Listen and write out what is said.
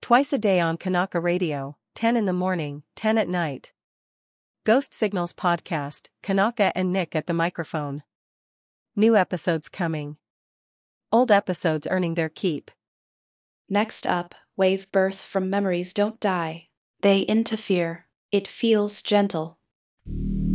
Twice a day on Kanaka Radio, 10 in the morning, 10 at night. Ghost Signals Podcast, Kanaka and Nick at the microphone. New episodes coming. Old episodes earning their keep. Next up, wave birth from memories don't die. They interfere. It feels gentle.